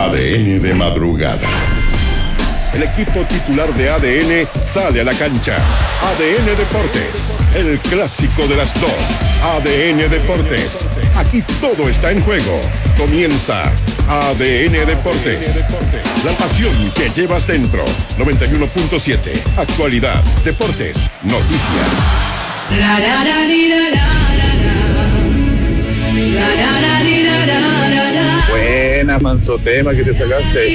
ADN de madrugada. El equipo titular de ADN sale a la cancha. ADN Deportes, el clásico de las dos. ADN Deportes, aquí todo está en juego. Comienza ADN Deportes. La pasión que llevas dentro. 91.7. Actualidad, deportes, noticias. Buena, manso tema que te sacaste.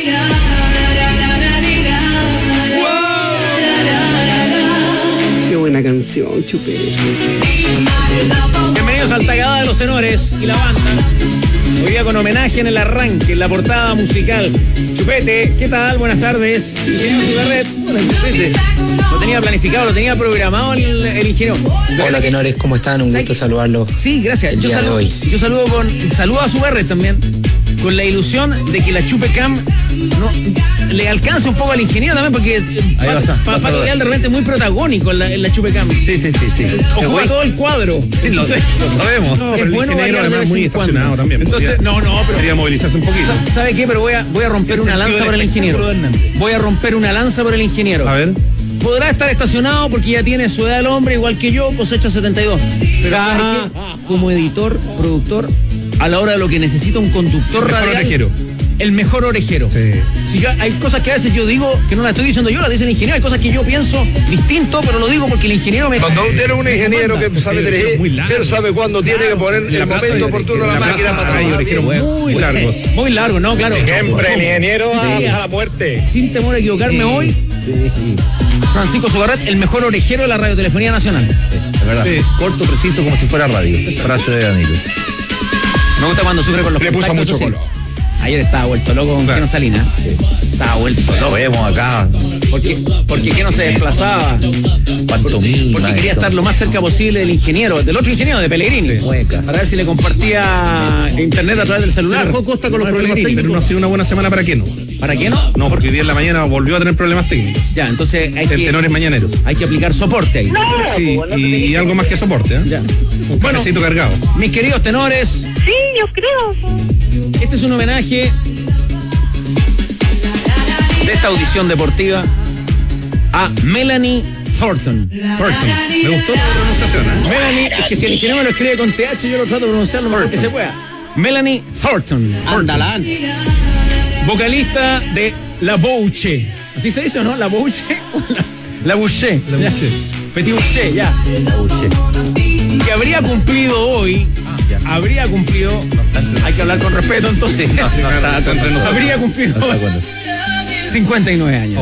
Qué buena canción, Chupete. Bienvenidos al Tagada de los Tenores y la banda. Hoy día con homenaje en el arranque, en la portada musical. Chupete, ¿qué tal? Buenas tardes. Ingeniero Cigarret. Hola, Chupete. Lo tenía planificado, lo tenía programado el ingeniero. Hola, Tenores, ¿cómo están? Un gusto saludarlos. Sí, gracias. Yo saludo a Cigarret también, con la ilusión de que la Chupecam no le alcance un poco al ingeniero también, porque Pato Leal de repente es muy protagónico en la Chupecam. Sí. Ocupa todo el cuadro. Sí, lo sabemos. No, pero es bueno el ingeniero además muy estacionado también. Entonces, pero quería movilizarse un poquito. ¿Sabe qué? Pero voy a romper una lanza por el ingeniero. Voy a romper una lanza por el ingeniero. A ver. Podrá estar estacionado porque ya tiene su edad el hombre, igual que yo, cosecha 72. Pero ¿sabe qué? Como editor, productor, a la hora de lo que necesita un conductor radial, el mejor orejero. Sí. Si hay cosas que a veces yo digo que no las estoy diciendo yo, las dice el ingeniero. Hay cosas que yo pienso distinto, pero lo digo porque el ingeniero me... Cuando usted es un ingeniero que sabe dirigir, él sabe cuándo tiene que poner el momento oportuno a la máquina para trabajar. Muy largos. Muy largo, ¿no? Claro. Siempre el ingeniero a la muerte. Sin temor a equivocarme hoy, Francisco Cigarret, el mejor orejero de la radiotelefonía nacional. Es verdad. Sí. Corto, preciso, como si fuera radio. Frase de Danilo. Me gusta cuando sufre con los contactos. Le puso mucho color. Ayer estaba vuelto loco con Keno Salinas. Estaba vuelto loco. Lo vemos acá. Porque Keno se desplazaba. Porque quería estar lo más cerca posible del ingeniero, del otro ingeniero, de Pellegrini. Para ver si le compartía internet a través del celular. Se dejó Costa con los problemas técnicos. Pero no ha sido una buena semana para Keno. ¿Para Keno? No, porque hoy día en la mañana volvió a tener problemas técnicos. Ya, entonces hay que... Tenores mañaneros. Hay que aplicar soporte ahí. Sí, y algo más que soporte, ¿eh? Ya. Un cafecito cargado. Mis queridos tenores. Sí, yo creo. Este es un homenaje de esta audición deportiva a Melanie Thornton. Me gustó la pronunciación, ¿eh? Melanie, es que si el ingeniero me lo escribe con TH, yo lo trato de pronunciarlo mejor que se pueda. Melanie Thornton. Vocalista de La Bouche. ¿Así se dice o no? La Bouche. La Bouche. Petit Bouche, ya. Que habría cumplido hoy. Habría cumplido. Hay que hablar con respeto entonces. Habría cumplido 59 años.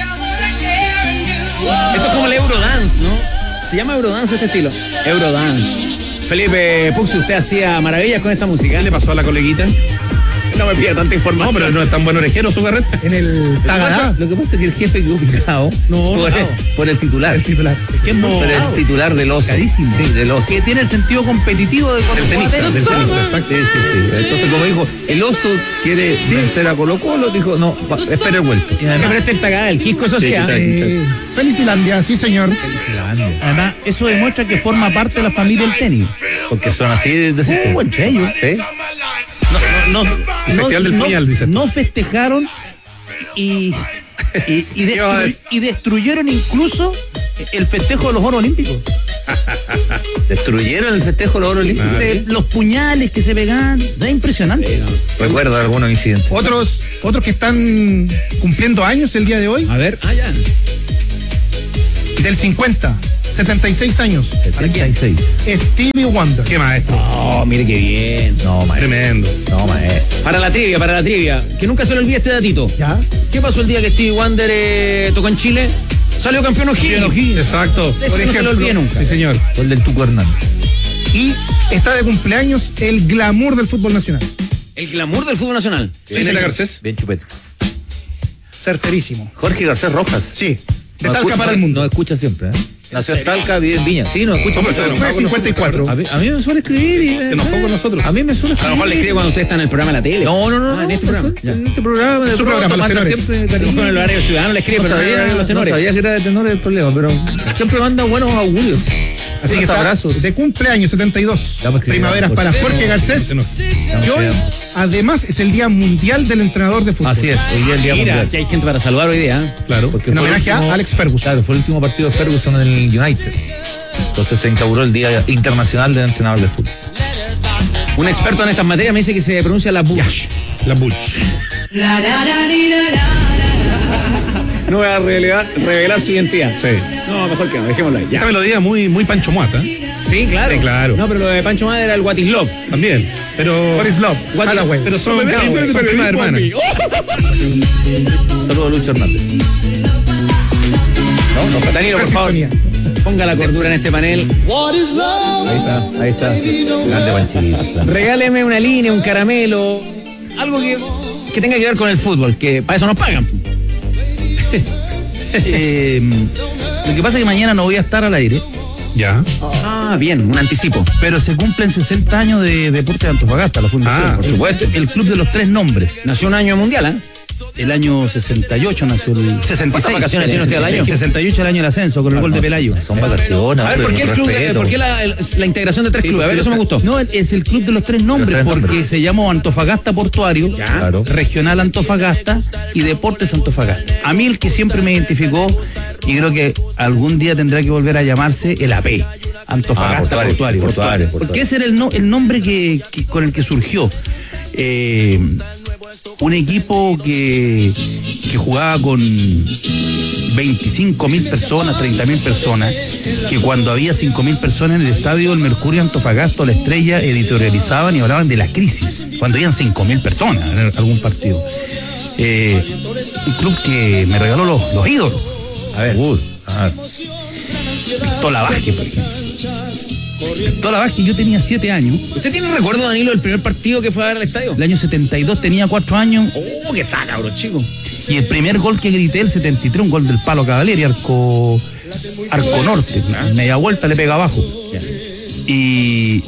Esto es como el Eurodance, ¿no? Se llama Eurodance este estilo. Eurodance. Felipe Puxi, usted hacía maravillas con esta música. ¿Qué le pasó a la coleguita? No me pida tanta información. No, pero no es tan buen orejero, Cigarret. En el Tagada. Lo que pasa es que el jefe quedó picado por el titular. Es que es muy Pero el titular del oso. Carísimo. Sí, del oso. Que tiene el sentido competitivo de El tenista, exacto. Sí. Entonces, como dijo, el oso quiere vencer a Colo Colo, dijo, no, espera el vuelto. Y además, este el Tagada, el Quisco Sociedad. Felicilandia, sí señor. Además, eso demuestra que forma parte de la familia del tenis. Porque son así de sistema. Entre ellos. ¿Sí? Festival del Puñal, dice. No festejaron y destruyeron incluso el festejo de los Juegos Olímpicos. Destruyeron el festejo de los Juegos Olímpicos. Los puñales que se pegaban, es impresionante. Recuerdo algunos incidentes. Otros que están cumpliendo años el día de hoy. A ver, ya. Del 50, 76 años. 76. Stevie Wonder. Qué maestro. Oh, mire qué bien. No, maestro. Tremendo. No, maestro. Para la trivia, que nunca se le olvide este datito. ¿Ya? ¿Qué pasó el día que Stevie Wonder tocó en Chile? Salió campeón O'Higgins. Exacto. Eso no se lo olvide nunca. Sí, señor. Fue el del Tuco Hernández. Y está de cumpleaños el glamour del fútbol nacional. El glamour del fútbol nacional. ¿Quién era Garcés? Bien Chupete. Certerísimo. Jorge Garcés Rojas. Sí. De Talca para el mundo. No escucha siempre, ¿eh? Nació en Talca, vive en Viña. Sí, no escucha mucho. Fue 54. A mí me suele escribir. Se enojó con nosotros. A mí me suele escribir. A lo mejor le escribe cuando usted está en el programa de la tele. No. En este programa. En este programa. En su programa, Los Tenores. Siempre A lo mejor en el horario ciudadano le escribe, No pero no en el horario de los sabía tenores. que era de tenores el problema, pero siempre manda buenos augurios. Así que está de cumpleaños 72. Primaveras para Jorge Garcés. Y hoy, además, es el Día Mundial del Entrenador de Fútbol. Así es, hoy día el Día Mundial. Que hay gente para salvar hoy día. Claro. En homenaje a Alex Ferguson. Claro, fue el último partido de Ferguson en el United. Entonces se instauró el Día Internacional del Entrenador de Fútbol. Un experto en estas materias me dice que se pronuncia la Bush. La Bull. No voy a revelar su identidad. Sí. No, mejor que no, dejémoslo ahí. Esta melodía muy Pancho Muata. Sí, claro. Sí, claro. No, pero lo de Pancho Madre era el What is Love. También. Pero. What is Love? Hathaway. Pero son primas hermanas. Saludos a Lucho Hernández. No, Danilo, por favor, ponga la cordura en este panel. Ahí está. Grande Panchito. Regáleme una línea, un caramelo, algo que tenga que ver con el fútbol, que para eso nos pagan. Lo que pasa es que mañana no voy a estar al aire. Ya. Ah, bien, un anticipo. Pero se cumplen 60 años de Deportes de Antofagasta, la fundación. Por supuesto. El club de los 3 nombres. Nació un año mundial, ¿eh? El año 68 nació el 66. vacaciones tiene usted al año? 68 el año del ascenso con el gol de Pelayo. Son vacaciones. A ver, ¿por qué el club? ¿Por qué la integración de 3 clubes? A ver, eso me gustó. No, es el club de los 3 nombres porque se llamó Antofagasta Portuario, Claro. Regional Antofagasta y Deportes Antofagasta. A mí el que siempre me identificó y creo que algún día tendrá que volver a llamarse el AP. Antofagasta Portuario. Porque ese era el nombre con el que surgió. Un equipo que jugaba con 25.000 personas, 30.000 personas, que cuando había 5.000 personas en el estadio, el Mercurio Antofagasta, La Estrella, editorializaban y hablaban de la crisis, cuando habían 5.000 personas en algún partido. Un club que me regaló los ídolos. A ver, Pistola Vázquez, por ejemplo. Pistola Vázquez, yo tenía 7 años. ¿Usted tiene recuerdo, Danilo, del primer partido que fue a ver al estadio? El año 72 tenía 4 años. Oh, que está, cabrón, chico. Y el primer gol que grité, el 73, un gol del Palo Cavalieri, arco norte. Media vuelta le pega abajo. Y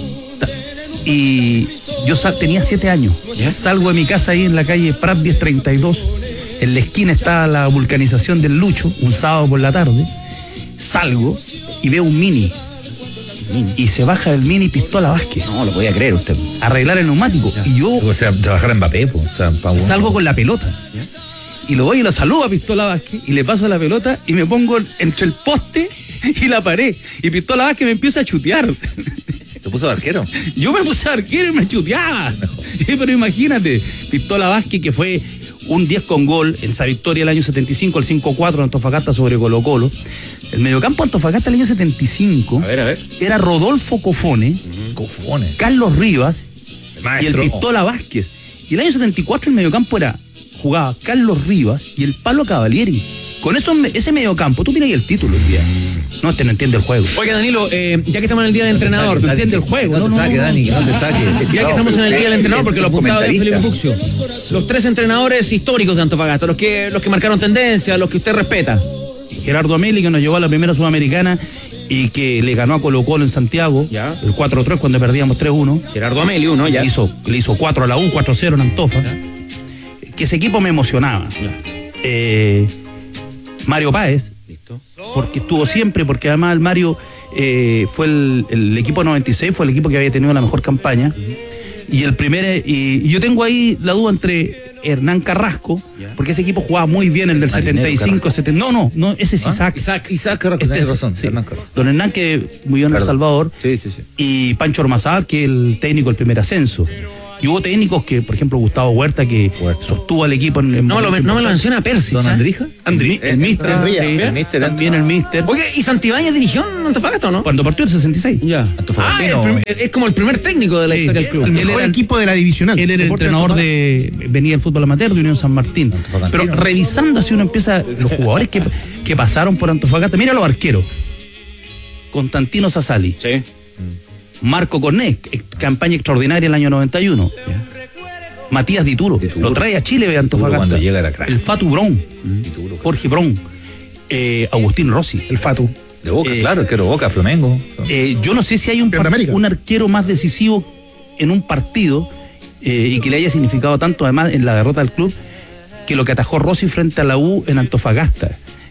yo tenía 7 años. Salgo de mi casa ahí en la calle Prat 1032. En la esquina está la vulcanización del Lucho, un sábado por la tarde. Salgo y veo un mini. Y se baja del mini Pistola Vázquez. No lo podía creer usted. Arreglar el neumático. Y yo trabajar en Mbappé, salgo con la pelota. Y lo voy y lo saludo a Pistola Vázquez y le paso la pelota y me pongo entre el poste y la pared. Y Pistola Vázquez me empieza a chutear. ¿Te puso de arquero? Yo me puse de arquero y me chuteaba. Pero imagínate, Pistola Vázquez, que fue un 10 con gol en esa victoria el año 75, el 5-4 Antofagasta sobre Colo-Colo. El mediocampo Antofagasta el año 75 a ver. Era Rodolfo Cofone, Carlos Rivas y el Pistola Vázquez. Y el año 74 el mediocampo jugaba Carlos Rivas y el Palo Cavalieri. Con ese mediocampo, tú miras ahí el título el día. No, no entiende el juego. Oiga, Danilo, ya que estamos en el día del entrenador, no entiende el juego. No te saque, Dani, no te saque. Ya que estamos en el día del entrenador, porque lo apuntaba de Felipe Buxio. Los 3 entrenadores históricos de Antofagasta, los que marcaron tendencia, los que usted respeta. Gerardo Ameli, que nos llevó a la primera Sudamericana y que le ganó a Colo-Colo en Santiago, ya. El 4-3 cuando perdíamos 3-1. Gerardo Ameli, uno, ya. Le hizo 4 a la U, 4-0 en Antofa. Ya. Que ese equipo me emocionaba. Mario Páez, listo. Porque estuvo siempre, porque además el Mario fue el equipo 96, fue el equipo que había tenido la mejor campaña. Y el primer, y yo tengo ahí la duda entre Hernán Carrasco, porque ese equipo jugaba muy bien, el del 75, 70. No, ese es Isaac. Isaac Carrasco, tenés razón. Sí. Don Hernán, que murió en El Salvador. Sí. Y Pancho Ormazábal, que es el técnico del primer ascenso. Y hubo técnicos que, por ejemplo, Gustavo Huerta, que sostuvo al equipo en no me lo menciona Percy. ¿Don Andrija? El Mister. También el Mister. Oye, ¿y Santibáñez dirigió en Antofagasta o no? Cuando partió el 66. Ya. Es como el primer técnico de la historia del club. El mejor equipo de la divisional. Él era el entrenador venía del fútbol amateur de Unión San Martín. Pero revisando, así uno empieza, los jugadores que pasaron por Antofagasta, mira los arqueros. Constantino Sassali. Sí. Marco Cornet, campaña extraordinaria el año 91. Matías Dituro, lo trae a Chile de Antofagasta. Cuando llega era crack. El Fatu Brón, Jorge Brón, Agustín Rossi. El Fatu. De Boca, claro, el que era Boca, Flamengo. Yo no sé si hay un arquero más decisivo en un partido y que le haya significado tanto además en la derrota del club que lo que atajó Rossi frente a la U en Antofagasta.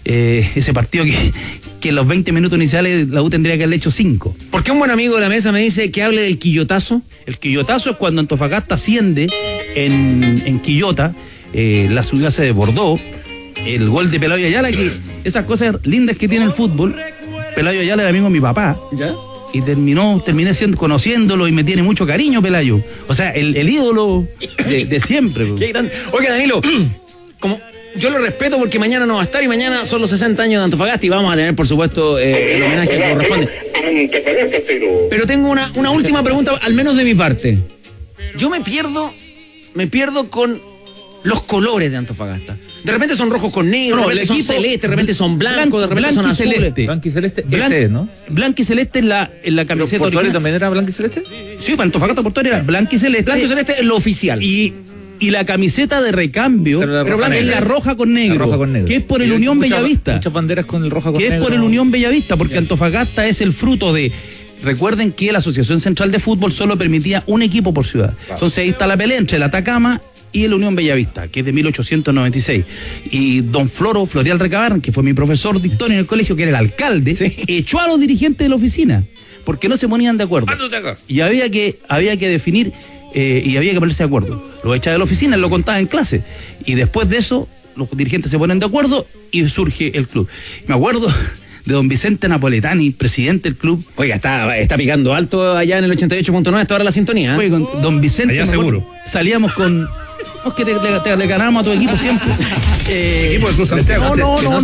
ese partido que en los 20 minutos iniciales la U tendría que haberle hecho 5. ¿Por qué un buen amigo de la mesa me dice que hable del Quillotazo? El Quillotazo es cuando Antofagasta asciende en Quillota, la ciudad se desbordó, el gol de Pelayo Ayala, que esas cosas lindas que tiene el fútbol. Pelayo Ayala era amigo de mi papá. ¿Ya? Y terminé conociéndolo y me tiene mucho cariño Pelayo. O sea, el ídolo de siempre. Qué grande. Oiga, Danilo, como yo lo respeto porque mañana no va a estar y mañana son los 60 años de Antofagasta y vamos a tener, por supuesto, el homenaje que corresponde. Pero tengo una última pregunta, al menos de mi parte. Yo me pierdo con los colores de Antofagasta. De repente son rojos con negro, de repente son celestes, de repente son blancos, de repente son azules. Blanco y celeste, ese es, ¿no? Blanco y celeste es la camiseta ¿Portuario original. también era blanco y celeste? Sí, para Antofagasta Portuario era blanco y celeste. Blanco y celeste es lo oficial. Y la camiseta de recambio es la roja con negro. La roja con negro. Que es por el Unión Bellavista. Muchas banderas con el roja con negro. Que es por el Unión Bellavista, porque Antofagasta es el fruto de... Recuerden que la Asociación Central de Fútbol solo permitía un equipo por ciudad. Entonces ahí está la pelea entre el Atacama y el Unión Bellavista, que es de 1896. Y don Florial Recabarren, que fue mi profesor de historia en el colegio, que era el alcalde, echó a los dirigentes de la oficina, porque no se ponían de acuerdo. Y había que definir, y había que ponerse de acuerdo. Lo echa de la oficina, él lo contaba en clase. Y después de eso, los dirigentes se ponen de acuerdo y surge el club. Me acuerdo de don Vicente Napoletani, presidente del club. Oiga, está picando alto allá en el 88.9, hasta ahora la sintonía. Oiga, con don Vicente. Allá seguro. Salíamos con... No, es que le ganamos a tu equipo siempre. Equipo del Club Santiago. No,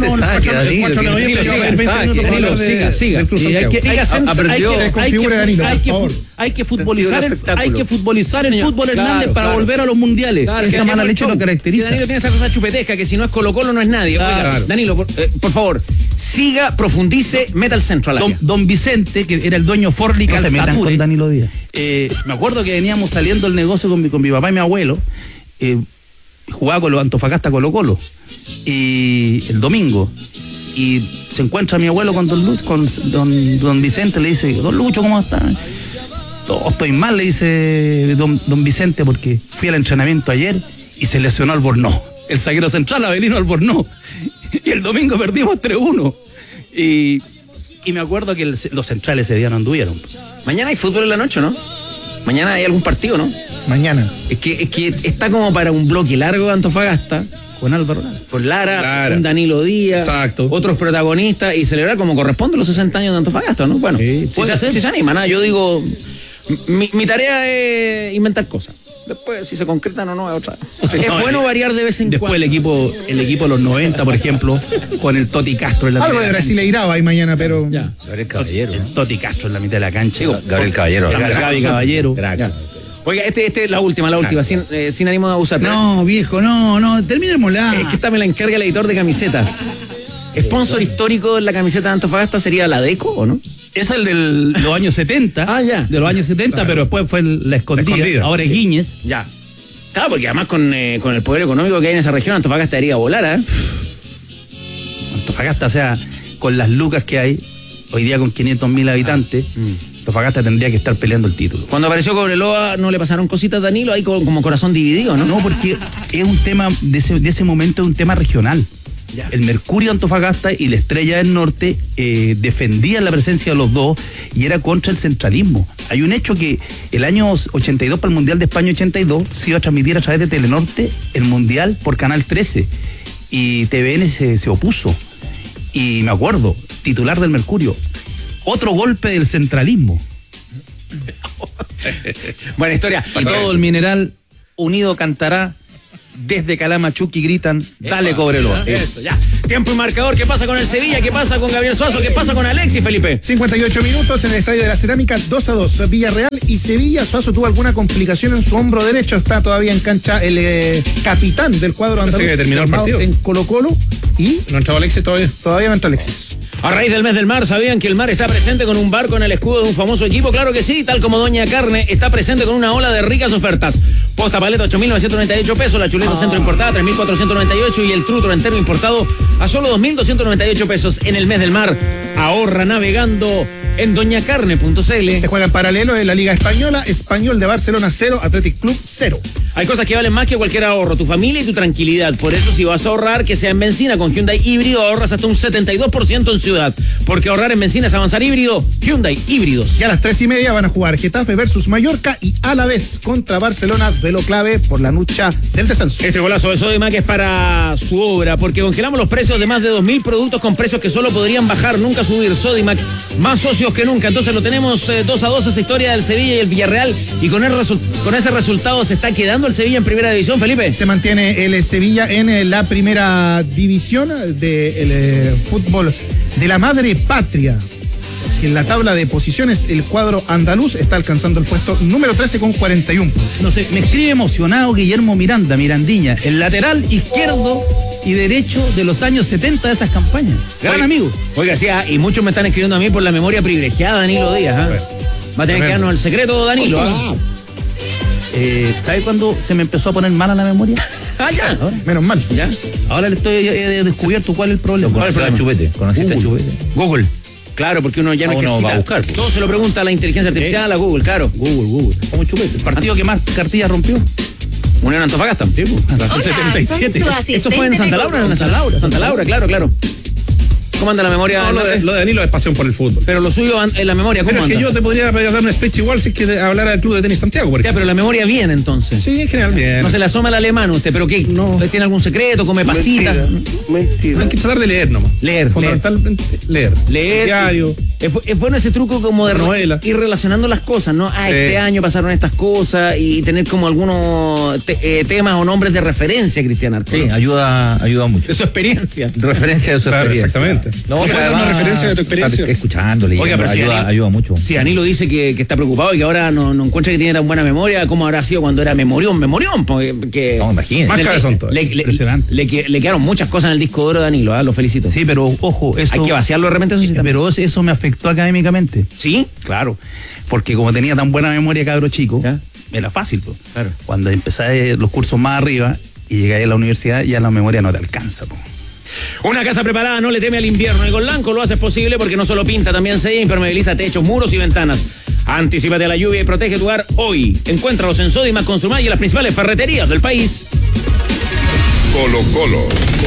Danilo, siga. Hay que futbolizar el fútbol Hernández para volver a los mundiales. Esa mala leche lo caracteriza. Danilo tiene esa cosa chupetesca que si no es Colo-Colo no es nadie. Oiga, Danilo, por favor, siga, profundice, meta al centro a la Don Vicente, que era el dueño Forli Calzature. Danilo Díaz. Me acuerdo que veníamos saliendo del negocio con mi papá y mi abuelo. Jugaba con los Antofagasta Colo-Colo y el domingo, y se encuentra mi abuelo con don Vicente, le dice: don Lucho, ¿cómo está? Oh, estoy mal, le dice don Vicente, porque fui al entrenamiento ayer y se lesionó Albornoz, el zaguero central Avelino Albornoz, y el domingo perdimos 3-1 y me acuerdo que los centrales ese día no anduvieron. Mañana hay fútbol en la noche, ¿no? Mañana hay algún partido, ¿no? Mañana. Es que está como para un bloque largo de Antofagasta. Con Álvaro Lara. Con Lara, con Danilo Díaz. Exacto. Otros protagonistas y celebrar como corresponde los 60 años de Antofagasta, ¿no? Bueno, si se animan, yo digo, mi tarea es inventar cosas. Después, si se concretan o no, es otra. Es bueno variar de vez en después cuando. el equipo de los 90, por ejemplo, con el Toti Castro en la Algo mitad de la Brasileirao hay mañana, pero... Ya. Gabriel Caballero. cancha. El Toti Castro en la mitad de la cancha. Gabriel Caballero. Gaby Caballero. Ya. Oiga, este es la última, sin ánimo de abusar. No, viejo, no, terminémosla. Es que esta me la encarga el editor de camisetas. Sponsor histórico de la camiseta de Antofagasta sería la Deco, ¿o no? Es el de los años 70. Ah, ya. De los años 70, Claro. pero después fue la escondida. Ahora es Guiñez. Ya. Claro, porque además con el poder económico que hay en esa región, Antofagasta debería volar, ¿eh? Antofagasta, o sea, con las lucas que hay, hoy día con 500.000 habitantes, Antofagasta tendría que estar peleando el título. Cuando apareció Cobreloa, ¿no le pasaron cositas a Danilo? Ahí como corazón dividido, ¿no? No, porque es un tema, de ese momento es un tema regional. Ya. El Mercurio Antofagasta y la Estrella del Norte defendían la presencia de los dos y era contra el centralismo. Hay un hecho que el año 82, para el Mundial de España 82, se iba a transmitir a través de Telenorte el Mundial por Canal 13 y TVN se opuso. Y me acuerdo, titular del Mercurio, otro golpe del centralismo. Buena historia. Y todo el Mineral Unido cantará. Desde Calamachuqui gritan: dale Cobreloa. Eso, ya. Tiempo y marcador. ¿Qué pasa con el Sevilla? ¿Qué pasa con Gabriel Suazo? ¿Qué pasa con Alexis, Felipe? 58 minutos en el Estadio de la Cerámica, 2-2. Villarreal y Sevilla. Suazo tuvo alguna complicación en su hombro derecho. Está todavía en cancha el capitán del cuadro andaluz. que terminó el partido. En Colo-Colo. Y ¿No entraba Alexis todavía? todavía no entra Alexis. A raíz del mes del mar, ¿sabían que el mar está presente con un barco en el escudo de un famoso equipo? Claro que sí, tal como Doña Carne está presente con una ola de ricas ofertas. Posta paleta 8.998 pesos, la chuleta centro importada 3.498 y el trutro entero importado a solo 2.298 pesos. En el mes del mar, ahorra navegando en doñacarne.cl. Se juega en paralelo en la Liga Española, Español de Barcelona 0, Athletic Club 0. Hay cosas que valen más que cualquier ahorro, tu familia y tu tranquilidad. Por eso, si vas a ahorrar, que sea en benzina. Con Hyundai híbrido ahorras hasta un 72% en ciudad. Porque ahorrar en benzina es avanzar híbrido. Hyundai híbridos. Y a las 3:30 van a jugar Getafe versus Mallorca y Alavés contra Barcelona, duelo clave por la lucha del descenso. Este golazo de Sodimac es para su obra, porque congelamos los precios de más de 2.000 productos con precios que solo podrían bajar, nunca subir. Sodimac, más socios que nunca. Entonces lo tenemos 2-2 esa historia del Sevilla y el Villarreal, y con ese resultado se está quedando el Sevilla en primera división, Felipe. Se mantiene el Sevilla en la primera división del fútbol de la madre patria. En la tabla de posiciones, el cuadro andaluz está alcanzando el puesto número 13 con 41 puntos. No sé, me escribe emocionado Guillermo Mirandiña, el lateral izquierdo y derecho de los años 70 de esas campañas. Gran amigo. Oiga, sí, y muchos me están escribiendo a mí por la memoria privilegiada, Danilo Díaz. Va a tener que darnos el secreto, Danilo. ¿Sabes cuándo se me empezó a poner mala la memoria? Ya. Ahora. Menos mal. ¿Ya? Ahora he descubierto cuál es el problema. ¿Conociste a Chupete? ¿Conociste a Chupete? Google. Claro, porque uno ya no ejercita. va a buscar. Todo se lo pregunta a la inteligencia artificial, a Google, claro. Google. Como Chupete. El partido que más cartillas rompió. Unión Antofagasta. Sí, el 77. Eso fue en Santa Laura, Santa Laura, claro. ¿Cómo anda la memoria? No, lo de Danilo es pasión por el fútbol. Pero lo suyo en la memoria, ¿cómo pero anda? Es que yo te podría dar un speech igual si es que hablara del Club de Tenis Santiago, por ejemplo. Ya, pero la memoria bien, entonces. Sí, en general bien. No se le asoma el alemán usted, pero ¿qué? No. ¿Tiene algún secreto? ¿Come pasita? Mentira. Hay que tratar de leer nomás. Fundamentalmente leer. Diario. Es bueno ese truco como de novela. Ir relacionando las cosas, ¿no? Este año pasaron estas cosas y tener como algunos temas o nombres de referencia, Cristian Arco. Sí, ayuda mucho. De su experiencia. Referencia de su experiencia. Exactamente. No, una referencia de tu experiencia. Escuchándole. Oiga, pero ayuda mucho. Si Danilo dice que está preocupado y que ahora no encuentra que tiene tan buena memoria, ¿cómo habrá sido cuando era memorión? Porque no, imagínate. Más cabezón todavía. Le quedaron muchas cosas en el disco duro de Danilo, lo felicito. Sí, pero ojo, eso... Hay que vaciarlo de repente. Pero eso me afectó académicamente. ¿Sí? Claro. Porque como tenía tan buena memoria, cabro chico, ¿ya? Era fácil. Pues. Claro. Cuando empecé los cursos más arriba y llegué a la universidad, ya la memoria no te alcanza. Pues. Una casa preparada no le teme al invierno. Y con Lanco lo haces posible porque no solo pinta, también sella, impermeabiliza techos, muros y ventanas. Anticípate a la lluvia y protege tu hogar hoy. Encuéntralos en Sodimac, Construmac y en las principales ferreterías del país. Colo-Colo.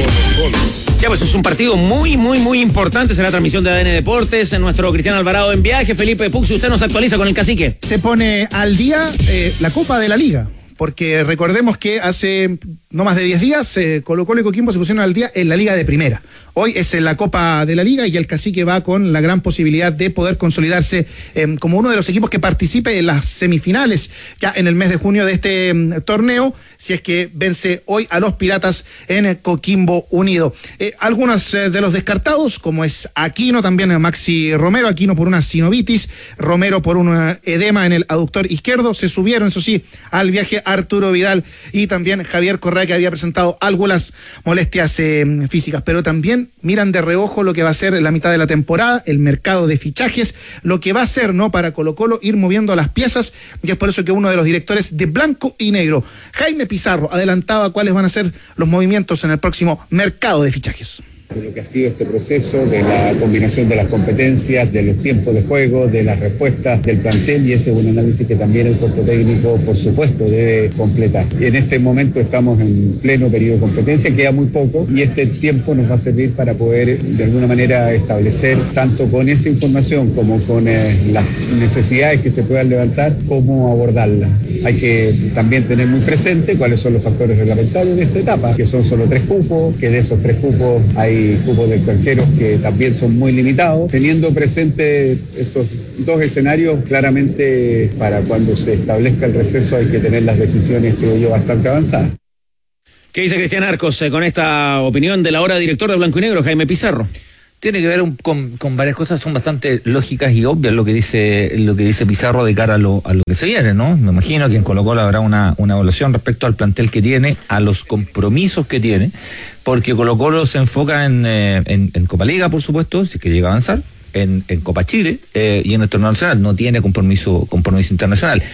Ya, pues es un partido muy importante. Será transmisión de ADN Deportes. En nuestro Cristian Alvarado en viaje. Felipe Puxi, usted nos actualiza con el cacique. Se pone al día la Copa de la Liga. Porque recordemos que hace no más de 10 días Colo-Colo y Coquimbo se pusieron al día en la Liga de Primera. Hoy es en la Copa de la Liga y el cacique va con la gran posibilidad de poder consolidarse como uno de los equipos que participe en las semifinales ya en el mes de junio de este torneo, si es que vence hoy a los Piratas en Coquimbo Unido. Algunos de los descartados, como es Aquino, también Maxi Romero, Aquino por una sinovitis, Romero por un edema en el aductor izquierdo. Se subieron, eso sí, al viaje Arturo Vidal y también Javier Correa, que había presentado algunas molestias físicas, pero también miran de reojo lo que va a ser la mitad de la temporada, el mercado de fichajes, lo que va a ser, ¿no?, para Colo-Colo ir moviendo las piezas, y es por eso que uno de los directores de Blanco y Negro, Jaime Pizarro, adelantaba cuáles van a ser los movimientos en el próximo mercado de fichajes. De lo que ha sido este proceso, de la combinación de las competencias, de los tiempos de juego, de las respuestas del plantel, y ese es un análisis que también el cuerpo técnico, por supuesto, debe completar. En este momento estamos en pleno periodo de competencia, queda muy poco, y este tiempo nos va a servir para poder, de alguna manera, establecer, tanto con esa información como con las necesidades que se puedan levantar, cómo abordarlas. Hay que también tener muy presente cuáles son los factores reglamentarios de esta etapa, que son solo 3 cupos, que de esos 3 cupos hay cupos de extranjeros que también son muy limitados. Teniendo presente estos 2 escenarios, claramente para cuando se establezca el receso hay que tener las decisiones, creo yo, bastante avanzadas. ¿Qué dice Cristian Arcos con esta opinión del ahora director de Blanco y Negro, Jaime Pizarro? Tiene que ver con varias cosas, son bastante lógicas y obvias lo que dice Pizarro de cara a lo que se viene, ¿no? Me imagino que en Colo-Colo habrá una evaluación respecto al plantel que tiene, a los compromisos que tiene, porque Colo-Colo se enfoca en Copa Liga, por supuesto, si es que llega a avanzar, en Copa Chile y en el torneo nacional, no tiene compromiso internacional.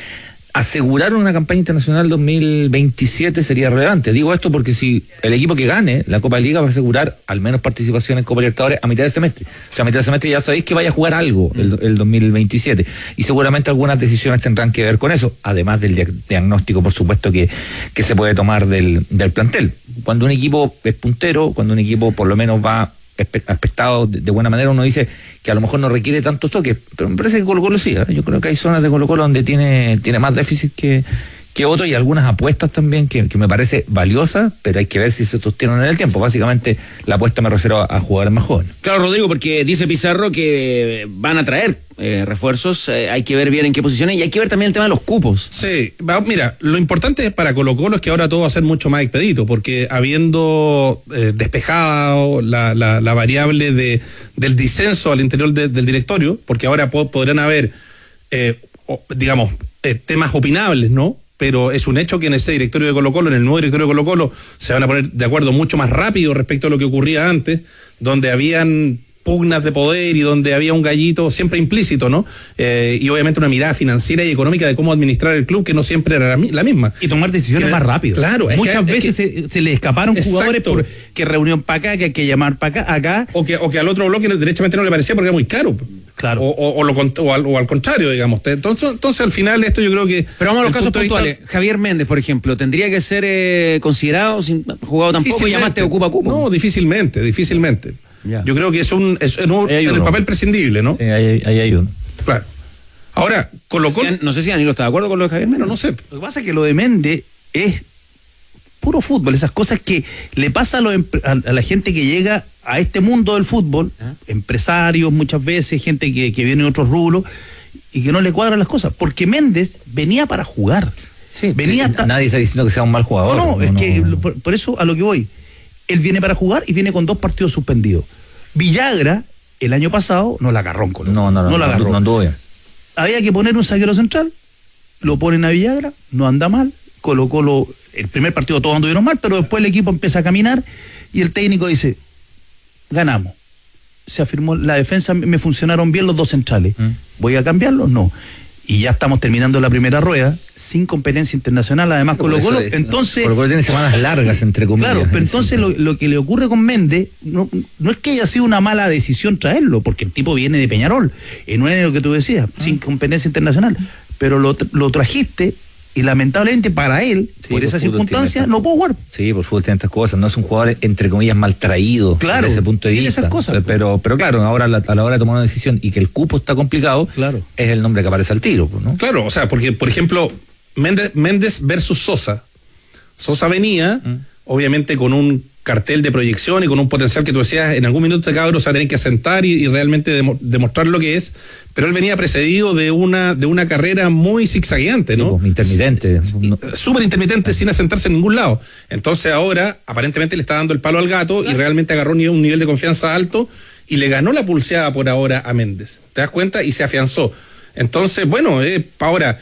asegurar una campaña internacional 2027 sería relevante. Digo esto porque si el equipo que gane la Copa de Liga va a asegurar al menos participación en Copa Libertadores a mitad de semestre. O sea, a mitad de semestre ya sabéis que vaya a jugar algo el 2027. Y seguramente algunas decisiones tendrán que ver con eso, además del diagnóstico, por supuesto, que se puede tomar del plantel. Cuando un equipo es puntero, cuando un equipo por lo menos va aspectado de buena manera, uno dice que a lo mejor no requiere tantos toques, pero me parece que Colo-Colo sí, ¿eh? Yo creo que hay zonas de Colo-Colo donde tiene más déficit que otros, y algunas apuestas también que me parece valiosa, pero hay que ver si se sostienen en el tiempo. Básicamente la apuesta me refiero a jugadores más jóvenes. Claro, Rodrigo, porque dice Pizarro que van a traer refuerzos, hay que ver bien en qué posiciones y hay que ver también el tema de los cupos. Sí, mira, lo importante para Colo-Colo es que ahora todo va a ser mucho más expedito, porque habiendo despejado la variable del disenso al interior del directorio, porque ahora podrán haber, temas opinables, ¿no? Pero es un hecho que en ese directorio de Colo-Colo, en el nuevo directorio de Colo-Colo, se van a poner de acuerdo mucho más rápido respecto a lo que ocurría antes, donde habían pugnas de poder y donde había un gallito siempre implícito, ¿no? Y obviamente una mirada financiera y económica de cómo administrar el club que no siempre era la misma. Y tomar decisiones más rápido. Claro. Muchas veces se le escaparon jugadores por que reunión para acá, que hay que llamar para acá. O que al otro bloque derechamente no le parecía porque era muy caro. Claro. O al contrario, digamos. Entonces al final esto yo creo que... Pero vamos a los casos puntuales. Javier Méndez, por ejemplo, ¿tendría que ser considerado sin jugado tampoco y llamaste ocupa cupo? No, difícilmente. Ya. Yo creo que es en el papel prescindible, ¿no? Sí, ahí hay uno. Claro. Ahora, Colo-Colo... No sé si Danilo está de acuerdo con lo de Javier Méndez. No sé. Lo que pasa es que lo de Méndez es puro fútbol, esas cosas que le pasa a la gente que llega a este mundo del fútbol, empresarios muchas veces, gente que viene de otros rubros y que no le cuadran las cosas, porque Méndez venía para jugar. Sí, nadie está diciendo que sea un mal jugador. Por eso a lo que voy, él viene para jugar y viene con 2 partidos suspendidos. Villagra, el año pasado, no la agarró en Colo-Colo. No la agarró. No anduvo bien. Había que poner un zaguero central, lo ponen a Villagra, no anda mal, Colo-Colo, el primer partido todos anduvieron mal, pero después el equipo empieza a caminar y el técnico dice, ganamos. Se afirmó la defensa, me funcionaron bien los 2 centrales. ¿Voy a cambiarlos? No. Y ya estamos terminando la primera rueda, sin competencia internacional, además Colo-Colo. Entonces, Colo-Colo tiene semanas largas, entre comillas. Claro, pero entonces lo que le ocurre con Méndez, no es que haya sido una mala decisión traerlo, porque el tipo viene de Peñarol, en un año que tú decías, sin competencia internacional, pero lo trajiste y lamentablemente para él, por esa circunstancia, no pudo jugar. Sí, por fútbol tiene estas cosas, no es un jugador entre comillas mal traído, claro, desde ese punto de vista. Esas cosas, pero claro, ahora a la hora de tomar una decisión y que el cupo está complicado, claro, es el nombre que aparece al tiro, ¿no? Claro, o sea, porque por ejemplo, Méndez versus Sosa. Sosa venía, obviamente con un cartel de proyección y con un potencial que tú decías, en algún minuto este cabro se va a tener que asentar y realmente demostrar lo que es, pero él venía precedido de una carrera muy zigzagueante, ¿no? Intermitente. Súper intermitente, sin asentarse en ningún lado. Entonces ahora, aparentemente le está dando el palo al gato y realmente agarró un nivel de confianza alto y le ganó la pulseada por ahora a Méndez. ¿Te das cuenta? Y se afianzó. Entonces, bueno, ahora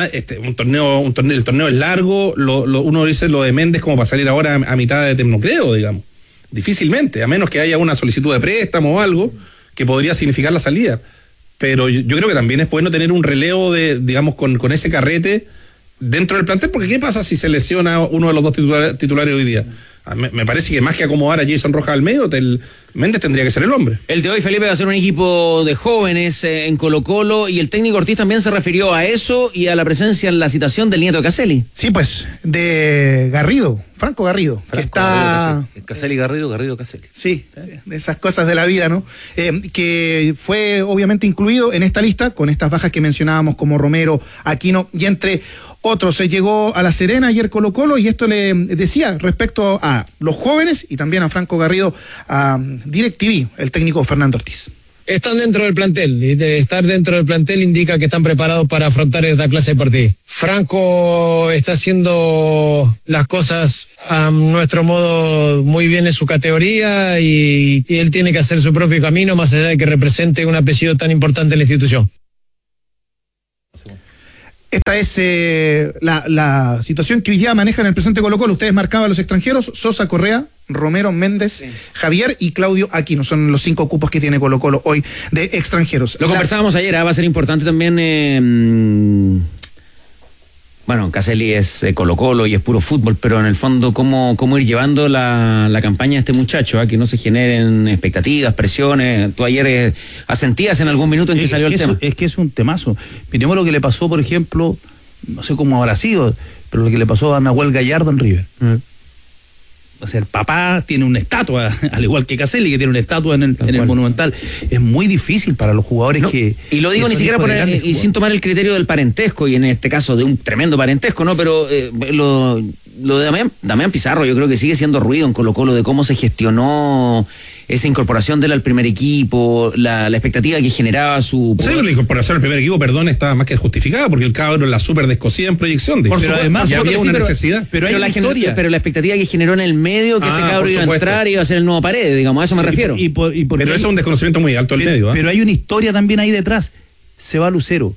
el torneo es largo, uno dice lo de Méndez como para salir ahora a mitad de no creo, digamos. Difícilmente, a menos que haya una solicitud de préstamo o algo que podría significar la salida. Pero yo creo que también es bueno tener un relevo digamos, con ese carrete dentro del plantel, porque ¿qué pasa si se lesiona uno de los 2 titulares hoy día? Me parece que más que acomodar a Jason Rojas al medio, Méndez tendría que ser el hombre. El de hoy, Felipe, va a ser un equipo de jóvenes en Colo-Colo, y el técnico Ortiz también se refirió a eso y a la presencia en la citación del nieto de Caselli. Sí, pues, de Garrido, Franco Garrido, que está... Caselli, Garrido, Caselli. Sí, de esas cosas de la vida, ¿no? Que fue obviamente incluido en esta lista con estas bajas que mencionábamos como Romero, Aquino y entre otros. Se llegó a La Serena ayer Colo-Colo y esto le decía respecto a los jóvenes y también a Franco Garrido, a DirecTV, el técnico Fernando Ortiz. Están dentro del plantel, y de estar dentro del plantel indica que están preparados para afrontar esta clase de partido. Franco está haciendo las cosas a nuestro modo muy bien en su categoría y él tiene que hacer su propio camino más allá de que represente un apellido tan importante en la institución. Esta es la situación que hoy día manejan el presente Colo-Colo. Ustedes marcaban a los extranjeros: Sosa, Correa, Romero, Méndez, sí, Javier y Claudio Aquino. Son los 5 cupos que tiene Colo-Colo hoy de extranjeros. Lo conversábamos ayer, va a ser importante también bueno, Caselli es Colo-Colo y es puro fútbol, pero en el fondo cómo ir llevando la campaña de este muchacho, que no se generen expectativas, presiones. Tú ayer asentías en algún minuto en que salió el tema. Es que es un temazo. Miremos lo que le pasó, por ejemplo, no sé cómo habrá sido, pero lo que le pasó a Nahuel Gallardo en River. O sea, el papá tiene una estatua, al igual que Caselli, que tiene una estatua en el Monumental. Es muy difícil para los jugadores que... Y lo digo ni siquiera y sin tomar el criterio del parentesco, y en este caso de un tremendo parentesco, ¿no? Pero lo de Damián Pizarro, yo creo que sigue siendo ruido en Colo-Colo, de cómo se gestionó esa incorporación de él al primer equipo, la expectativa que generaba su... O sea, la incorporación al primer equipo, estaba más que justificada, porque el cabrón la super descosía en proyección. Pero además había una necesidad. Pero la expectativa que generó en el medio, que este cabrón iba a entrar y iba a ser el nuevo Paredes, digamos, a eso me refiero. Pero eso es un desconocimiento muy alto del medio. Pero hay una historia también ahí detrás. Se va Lucero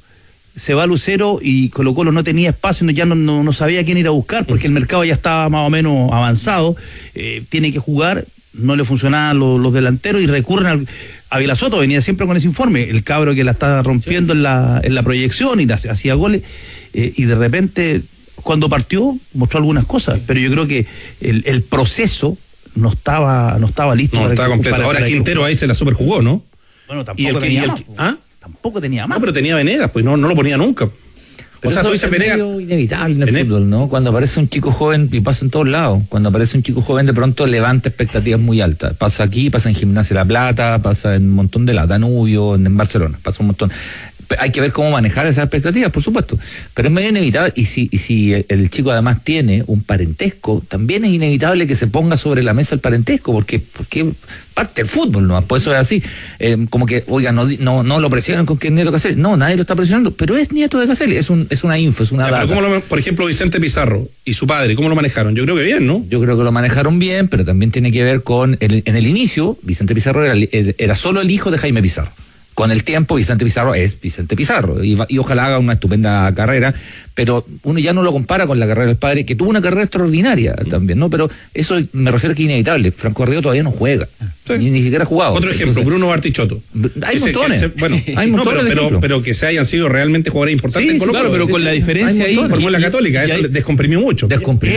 y Colo-Colo no tenía espacio, ya no sabía quién ir a buscar, porque el mercado ya estaba más o menos avanzado. Tiene que jugar, no le funcionaban los delanteros y recurren a Vilasoto. Venía siempre con ese informe, el cabro que la está rompiendo en la proyección y hacía goles, y de repente cuando partió mostró algunas cosas, pero yo creo que el proceso no estaba listo. No estaba completo. Ahora Quintero ahí se la super jugó, ¿no? Bueno, tampoco tenía más. Tampoco tenía más. No, pero tenía Venegas, pues no lo ponía nunca. Pero o sea, tú dices Venegas. Es inevitable en el fútbol, ¿no? Cuando aparece un chico joven, y pasa en todos lados, cuando aparece un chico joven, de pronto levanta expectativas muy altas. Pasa aquí, pasa en Gimnasia La Plata, pasa en un montón de lados, Danubio, en Barcelona, pasa un montón. Hay que ver cómo manejar esas expectativas, por supuesto, pero es medio inevitable, y si el chico además tiene un parentesco, también es inevitable que se ponga sobre la mesa el parentesco, porque parte del fútbol, ¿no? Por eso es así, como que, oiga, no lo presionan con que es nieto de Caselli. No, nadie lo está presionando, pero es nieto de Caselli, es una info, es una data. Pero por ejemplo, Vicente Pizarro y su padre, ¿cómo lo manejaron? Yo creo que bien, ¿no? Yo creo que lo manejaron bien, pero también tiene que ver con, en el inicio, Vicente Pizarro era solo el hijo de Jaime Pizarro. Con el tiempo, Vicente Pizarro es Vicente Pizarro, y ojalá haga una estupenda carrera, pero uno ya no lo compara con la carrera del padre, que tuvo una carrera extraordinaria también, ¿no? Pero eso me refiero a que es inevitable. Franco Garrido todavía no juega, ni siquiera ha jugado. Otro ejemplo, Bruno Bartichotto. Hay montones. Hay montones, pero que se hayan sido realmente jugadores importantes en Colo-Colo. Claro, pero con la diferencia ahí. Formó la Católica, eso descomprimió mucho.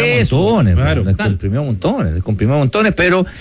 Descomprimió montones,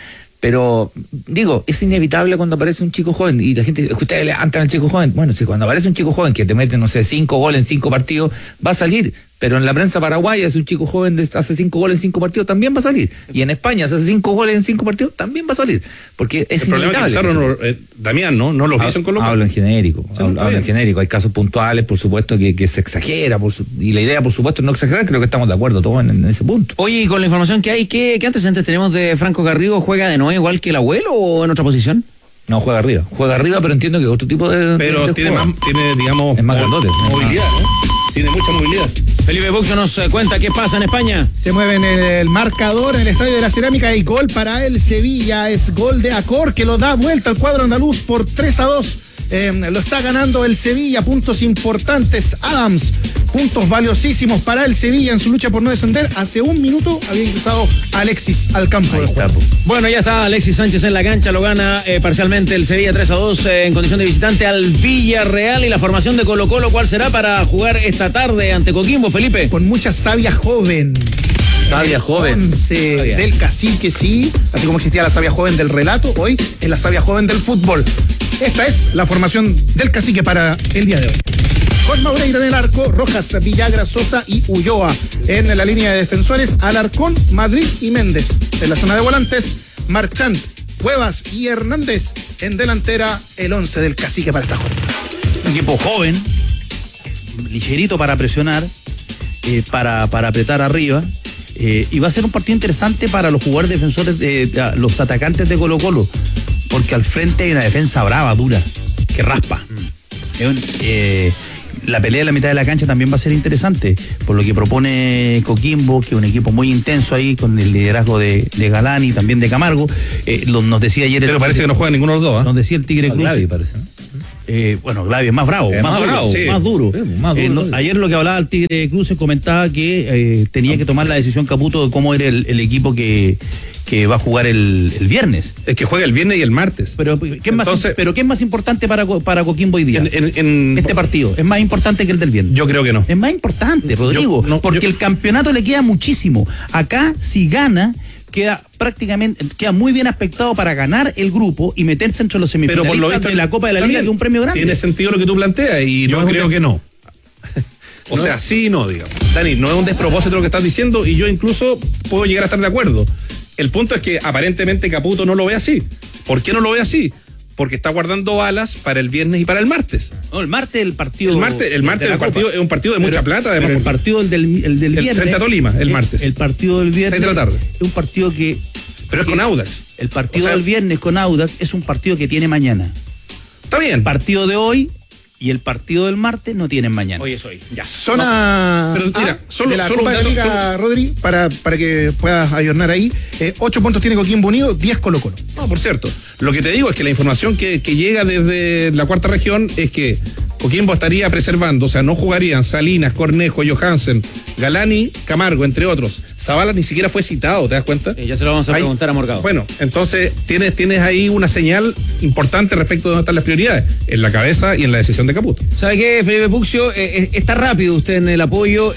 pero digo, es inevitable cuando aparece un chico joven y la gente dice, ustedes levantan al chico joven. Bueno, si cuando aparece un chico joven que te mete, 5 goles en 5 partidos, va a salir. Pero en la prensa paraguaya, si un chico joven hace 5 goles en 5 partidos, también va a salir. Y en España, si hace 5 goles en 5 partidos, también va a salir. Porque es inevitable. El problema es que Damián, ¿no los hizo en Colombia. Hablo en genérico. Hay casos puntuales, por supuesto, que se exagera. Y la idea, por supuesto, es no exagerar. Creo que estamos de acuerdo todos en ese punto. Oye, y con la información que hay, ¿qué antecedentes tenemos de Franco Garrido? ¿Juega de nuevo igual que el abuelo o en otra posición? No, juega arriba, pero entiendo que es otro tipo de... Pero tiene, digamos... Es más grandote. Movilidad, ¿no? Tiene mucha movilidad. Felipe Buxo nos cuenta qué pasa en España. Se mueve en el marcador en el Estadio de la Cerámica y gol para el Sevilla. Es gol de Acor que lo da vuelta al cuadro andaluz por 3-2. Lo está ganando el Sevilla, puntos importantes. Adams, puntos valiosísimos para el Sevilla en su lucha por no descender. Hace un minuto había ingresado Alexis al campo de juego. Bueno, ya está Alexis Sánchez en la cancha, lo gana parcialmente el Sevilla 3-2 en condición de visitante al Villarreal. Y la formación de Colo-Colo, ¿cuál será para jugar esta tarde ante Coquimbo, Felipe? Con mucha savia joven. Savia joven. Del cacique, sí. Así como existía la savia joven del relato, hoy es la savia joven del fútbol. Esta es la formación del cacique para el día de hoy. Con Maureira en el arco, Rojas, Villagra, Sosa y Ulloa. En la línea de defensores, Alarcón, Madrid y Méndez. En la zona de volantes, Marchand, Cuevas y Hernández. En delantera, el 11 del cacique para esta jornada. Un equipo joven, ligerito para presionar, para apretar arriba. Y va a ser un partido interesante para los jugadores defensores, los atacantes de Colo-Colo, porque al frente hay una defensa brava, dura, que raspa. La pelea de la mitad de la cancha también va a ser interesante, por lo que propone Coquimbo, que es un equipo muy intenso ahí, con el liderazgo de Galán y también de Camargo. Nos decía ayer... Pero parece que no juega ninguno de los dos, ¿eh? Nos decía el Tigre Cruz. Glavi parece, ¿no? Bueno, Glavi es más bravo, más duro. Ayer lo que hablaba el Tigre Cruz comentaba que tenía que tomar la decisión Caputo de cómo era el equipo que que va a jugar el viernes. Es que juega el viernes y el martes. Pero ¿qué es más importante para Coquimbo hoy día? Este partido es más importante que el del viernes. Yo creo que no. Es más importante, Rodrigo, porque el campeonato le queda muchísimo. Acá, si gana, queda muy bien aspectado para ganar el grupo y meterse entre los semifinalistas, pero por lo visto, de la Copa de la Liga, que es un premio grande. Tiene sentido lo que tú planteas y yo creo que no. O sea, sí y no, digamos. Dani, no es un despropósito lo que estás diciendo y yo incluso puedo llegar a estar de acuerdo. El punto es que aparentemente Caputo no lo ve así. ¿Por qué no lo ve así? Porque está guardando balas para el viernes y para el martes. No, el martes el partido. El martes el partido es un partido de mucha plata, además. Pero el partido del viernes. Frente a Tolima, el martes. El partido del viernes. 6 de la tarde. Es un partido que. Pero es con Audax. El partido del viernes con Audax es un partido que tiene mañana. Está bien. El partido de hoy y el partido del martes no tienen mañana. Hoy es hoy. Ya. Zona pero mira, de la Copa de la Liga, Rodri, para que puedas ayornar ahí. 8 puntos tiene Coquimbo Unido, 10 Colo-Colo. No, por cierto. Lo que te digo es que la información que llega desde la cuarta región es que Coquimbo estaría preservando, o sea, no jugarían Salinas, Cornejo, Johansen, Galani, Camargo, entre otros. Zavala ni siquiera fue citado, ¿te das cuenta? Ya se lo vamos a preguntar a Morgado. Bueno, entonces tienes ahí una señal importante respecto de dónde están las prioridades, en la cabeza y en la decisión de Caputo. ¿Sabe qué, Felipe Puccio? Está rápido usted en el apoyo.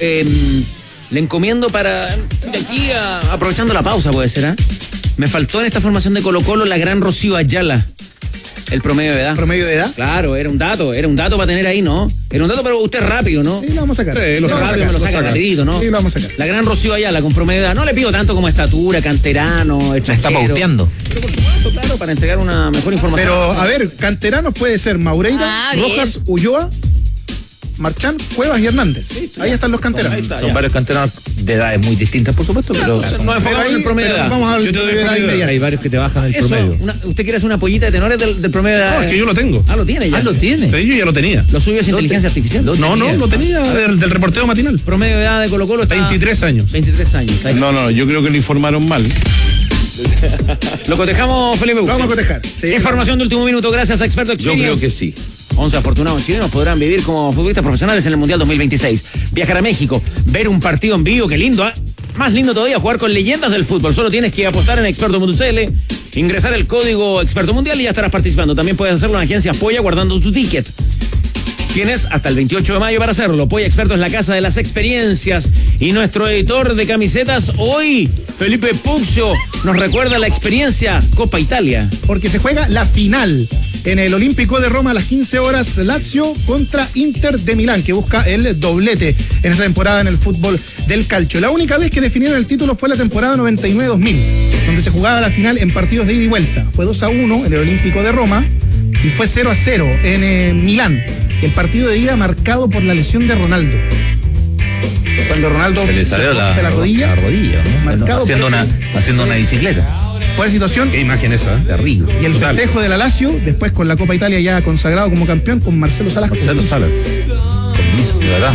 Le encomiendo para de aquí aprovechando la pausa, puede ser, ¿eh? Me faltó en esta formación de Colo-Colo la gran Rocío Ayala. El promedio de edad. ¿Promedio de edad? Claro, era un dato para tener ahí, ¿no? Era un dato, pero usted es rápido, ¿no? Sí, lo vamos a sacar. Sí, lo saca rapidito, ¿no? Sí, lo vamos a sacar. La gran Rocío Ayala con promedio de edad. No le pido tanto como estatura, canterano, extranjero. Está pauteando. Pero por supuesto, claro, para entregar una mejor información. Pero, a ver, canteranos puede ser Maureira, Rojas, Ulloa, Marchán, Cuevas y Hernández. Sí, ahí están los canteranos. Son varios canteranos de edades muy distintas, por supuesto, pero no enfocamos en el promedio de edad. Vamos a ver, yo te doy edad inmediata. Hay varios que te bajan el promedio. ¿Usted quiere hacer una pollita de tenores del promedio de edad? No, es que yo lo tengo. Lo tiene ya. Lo tiene. Sí, yo ya lo tenía. ¿Lo suyo es inteligencia artificial? Lo tenía del reporteo matinal. Promedio de edad de Colo-Colo está 23 años. 23 años. No, yo creo que lo informaron mal. ¿Lo cotejamos, Felipe? Vamos a cotejar. Sí. Información de último minuto, gracias a Experto Experience. Yo creo que sí. 11 afortunados chilenos podrán vivir como futbolistas profesionales en el Mundial 2026. Viajar a México, ver un partido en vivo, qué lindo, ¿eh? Más lindo todavía, jugar con leyendas del fútbol. Solo tienes que apostar en Experto.cl, ingresar el código Experto Mundial y ya estarás participando. También puedes hacerlo en Agencia Polla guardando tu ticket. Tienes hasta el 28 de mayo para hacerlo. Polla Experto es la casa de las experiencias. Y nuestro editor de camisetas hoy, Felipe Puccio, nos recuerda la experiencia Copa Italia. Porque se juega la final en el Olímpico de Roma a las 15 horas. Lazio contra Inter de Milán, que busca el doblete en esta temporada en el fútbol del calcio. La única vez que definieron el título fue la temporada 99-2000, donde se jugaba la final en partidos de ida y vuelta. Fue 2-1 en el Olímpico de Roma y fue 0-0 en Milán. El partido de ida marcado por la lesión de Ronaldo. Cuando Ronaldo se le salió la rodilla, ¿no? Marcado haciendo una bicicleta. Por la situación. Qué imagen esa, terrible. Y el festejo de la Lazio, después con la Copa Italia ya consagrado como campeón, con Marcelo Salas. De verdad.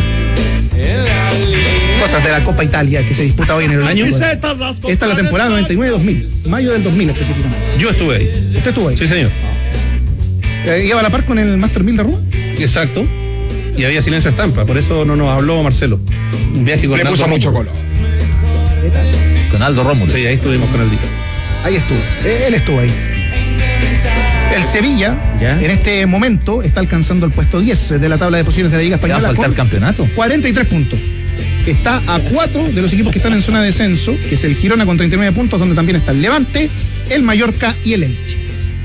Cosas de la Copa Italia que se disputa hoy en el año. Esta es la temporada 99-2000, mayo del 2000 específicamente. Yo estuve ahí. ¿Usted estuvo ahí? Sí, señor. ¿Iba a la par con el Master 1000 de Roma? Exacto. Y había silencio estampa, por eso no nos habló Marcelo. Un viaje con le puso mucho color. Con Aldo Rómulo. Sí, ahí estuvimos con Aldito. Ahí estuvo, él estuvo ahí. El Sevilla, en este momento, está alcanzando el puesto 10 de la tabla de posiciones de la Liga Española. ¿Va a faltar el campeonato? 43 puntos. Está a 4 de los equipos que están en zona de descenso, que es el Girona con 39 puntos, donde también está el Levante, el Mallorca y el Elche.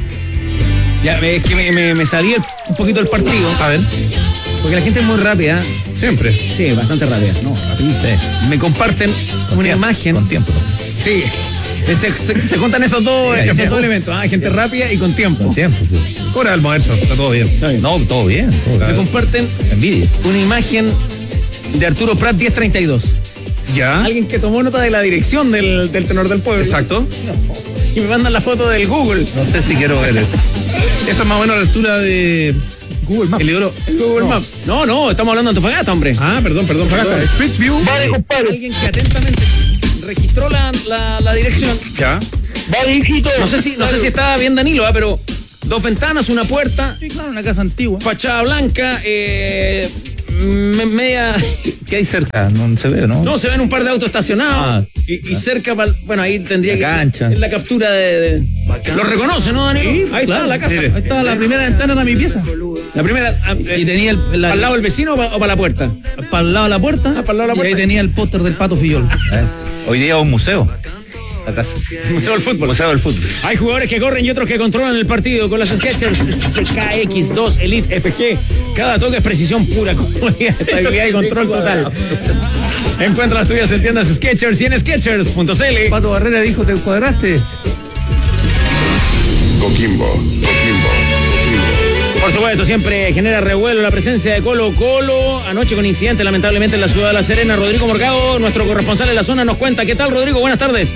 Ya, es que me salí un poquito del partido. A ver. Porque la gente es muy rápida. Siempre. Sí, bastante rápida. No, rapidísimo. Me comparten una imagen. Con tiempo. Sí. Se juntan esos dos elementos. Gente rápida y con tiempo. Con tiempo, sí. Hora de almuerzo, está todo bien. No, todo bien. Me comparten envidia. Una imagen de Arturo Prat 1032. Ya. Alguien que tomó nota de la dirección del tenor del pueblo. Exacto. Y me mandan la foto del Google. No sé si quiero ver eso. Esa es más o menos la altura de Google Maps. El Google Maps. No, estamos hablando de Antofagasta, hombre. Perdón. Street View. Vale, compadre. Alguien que atentamente registró la dirección. Ya. Vale, hijito. No sé si estaba bien Danilo, pero 2 ventanas, una puerta. Sí, claro, una casa antigua. Fachada blanca, media ¿Qué hay cerca? No se ve, ¿no? No, se ven un par de autos estacionados y cerca, bueno, ahí tendría la cancha. En la captura de... ¿Lo reconoce, no, Danilo? Sí, ahí claro, está la casa. Mire, ahí está la primera ventana de mi pieza. La primera... Y tenía ¿Al lado del vecino o para la puerta? Para el lado de la puerta. Para el lado de la puerta. Y ahí tenía el póster del Pato Fillol. Hoy día un museo. Museo del Fútbol. Museo del Fútbol. Hay jugadores que corren y otros que controlan el partido con las Skechers CKX2 Elite FG. Cada toque es precisión pura, estabilidad y control total. Encuentra las tuyas en tiendas Skechers y en Skechers.cl. Pato Barrera dijo, ¿te cuadraste? Coquimbo. Por supuesto, siempre genera revuelo la presencia de Colo Colo. Anoche con incidente lamentablemente en la ciudad de La Serena. Rodrigo Morgado, nuestro corresponsal en la zona, nos cuenta. ¿Qué tal, Rodrigo? Buenas tardes.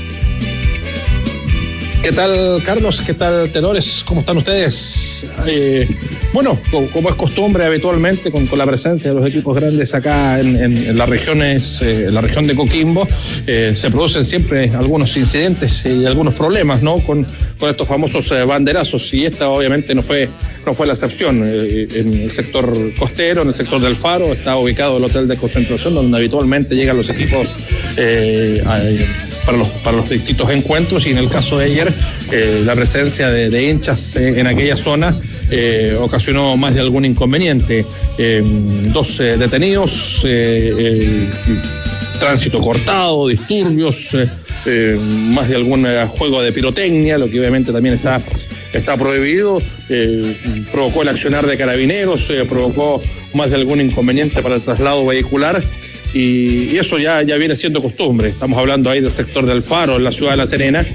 ¿Qué tal, Carlos? ¿Qué tal, tenores? ¿Cómo están ustedes? Bueno, como es costumbre habitualmente con la presencia de los equipos grandes acá en las regiones, en la región de Coquimbo, se producen siempre algunos incidentes y algunos problemas, ¿no? Con estos famosos banderazos, y esta obviamente no fue la excepción. En el sector costero, en el sector del Faro, está ubicado el hotel de concentración donde habitualmente llegan los equipos para los distintos encuentros, y en el caso de ayer la presencia de hinchas en aquella zona ocasionó más de algún inconveniente. 2 detenidos, tránsito cortado, disturbios, más de algún juego de pirotecnia, lo que obviamente también está prohibido. Provocó el accionar de carabineros, provocó más de algún inconveniente para el traslado vehicular. Y eso ya viene siendo costumbre. Estamos hablando ahí del sector del Faro, en la ciudad de La Serena,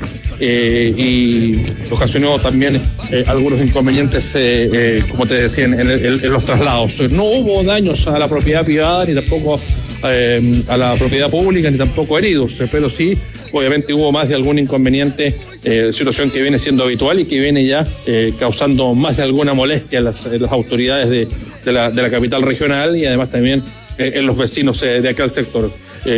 y ocasionó también algunos inconvenientes, como te decía, en los traslados. No hubo daños a la propiedad privada, ni tampoco a la propiedad pública, ni tampoco heridos, pero sí, obviamente hubo más de algún inconveniente, situación que viene siendo habitual y que viene ya causando más de alguna molestia en las autoridades de la capital regional, y además también en los vecinos de aquel sector.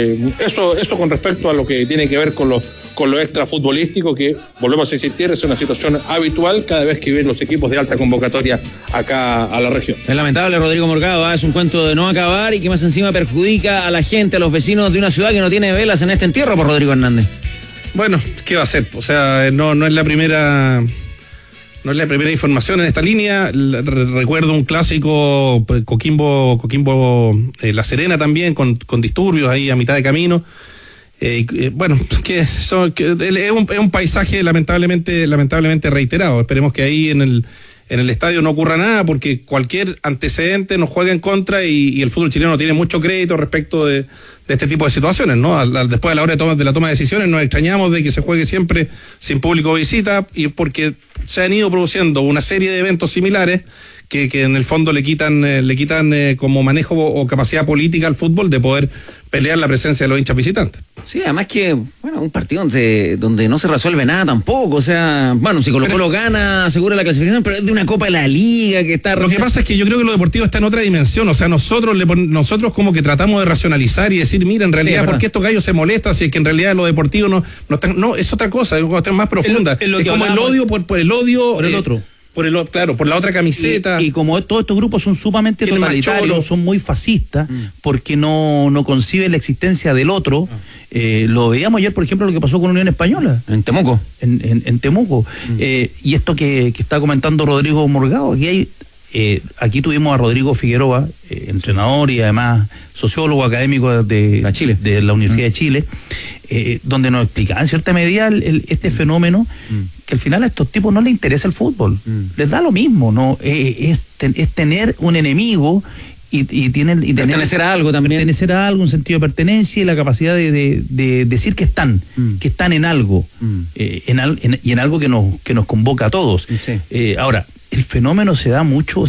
Eso con respecto a lo que tiene que ver con lo extrafutbolístico, que, volvemos a insistir, es una situación habitual cada vez que vienen los equipos de alta convocatoria acá a la región. Es lamentable, Rodrigo Morgado, es un cuento de no acabar y que más encima perjudica a la gente, a los vecinos de una ciudad que no tiene velas en este entierro, por Rodrigo Hernández. Bueno, ¿qué va a hacer? O sea, no es la primera... No es la primera información en esta línea. Recuerdo un clásico, Coquimbo La Serena también, con disturbios ahí a mitad de camino. Bueno, es un paisaje lamentablemente reiterado. Esperemos que ahí en el estadio no ocurra nada, porque cualquier antecedente nos juega en contra, y el fútbol chileno tiene mucho crédito respecto de este tipo de situaciones, ¿no? Después de la hora de la toma de decisiones nos extrañamos de que se juegue siempre sin público visita, y porque se han ido produciendo una serie de eventos similares que en el fondo le quitan como manejo o capacidad política al fútbol de poder pelear la presencia de los hinchas visitantes. Sí, además que, un partido donde no se resuelve nada tampoco. O sea, si Colo Colo gana, asegura la clasificación, pero es de una Copa de la Liga que está... Lo que pasa es que yo creo que lo deportivo está en otra dimensión. O sea, nosotros como que tratamos de racionalizar y decir, mira, en realidad, ¿por qué estos gallos se molestan si es que en realidad lo deportivo no es otra cosa, es una cuestión más profunda? Es como el odio por el odio... Por el otro. Por la otra camiseta. Y como todos estos grupos son sumamente totalitarios, son muy fascistas, porque no conciben la existencia del otro. Lo veíamos ayer, por ejemplo, lo que pasó con Unión Española. En Temuco. En Temuco. Y esto que está comentando Rodrigo Morgado, aquí tuvimos a Rodrigo Figueroa, entrenador y además sociólogo académico de la Universidad de Chile, donde nos explicaba en cierta medida este fenoméno, que al final a estos tipos no les interesa el fútbol, les da lo mismo, ¿no? Es tener un enemigo y pertenecer a algo también. Pertenecer a algo, un sentido de pertenencia y la capacidad de decir que están en algo, y en algo que nos convoca a todos. Sí. Ahora, el fenómeno se da mucho,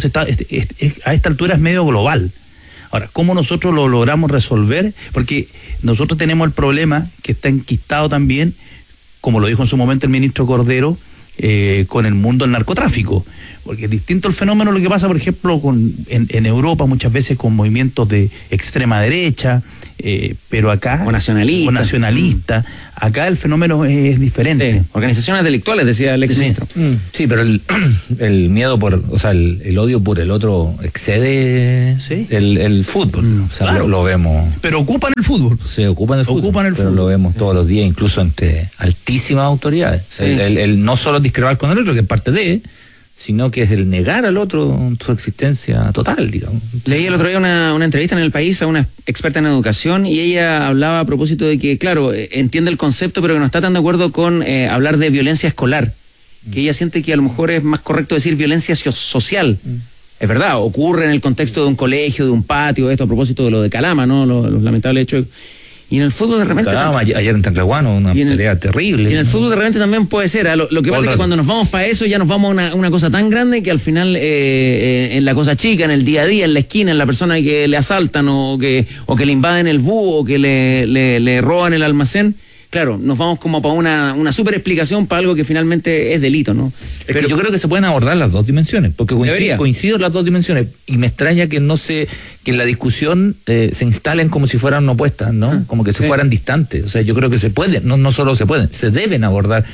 a esta altura es medio global. Ahora, ¿cómo nosotros lo logramos resolver? Porque nosotros tenemos el problema que está enquistado también, como lo dijo en su momento el ministro Cordero, con el mundo del narcotráfico. Porque es distinto el fenómeno lo que pasa, por ejemplo, en Europa muchas veces con movimientos de extrema derecha, pero acá... O nacionalista. Acá el fenómeno es diferente. Sí. Organizaciones delictuales, decía el exministro. Sí, pero el miedo el odio por el otro excede el fútbol. Claro. Lo vemos. Pero ocupan el fútbol. Se ocupan el fútbol. Pero lo vemos todos los días, incluso ante altísimas autoridades. Sí. El no solo discrepar con el otro, que es parte de... sino que es el negar al otro su existencia total, digamos. Leí el otro día una entrevista en El País a una experta en educación y ella hablaba a propósito de que, claro, entiende el concepto, pero que no está tan de acuerdo con hablar de violencia escolar, que ella siente que a lo mejor es más correcto decir violencia social. Es verdad, ocurre en el contexto de un colegio, de un patio, esto a propósito de lo de Calama, ¿no? Los lamentables hechos. Y en el fútbol de repente... Ayer en Talcahuano, una pelea terrible. Y en el fútbol de repente también puede ser. Lo que pasa es que cuando nos vamos para eso ya nos vamos a una cosa tan grande que al final en la cosa chica, en el día a día, en la esquina, en la persona que le asaltan o que le invaden el búho o que le roban el almacén, claro, nos vamos como para una super explicación para algo que finalmente es delito, ¿no? Pero que yo creo que se pueden abordar las dos dimensiones, porque coincido en las dos dimensiones, y me extraña que que en la discusión se instalen como si fueran opuestas, ¿no? Como que se fueran distantes. O sea, yo creo que se pueden, no solo se pueden, se deben abordar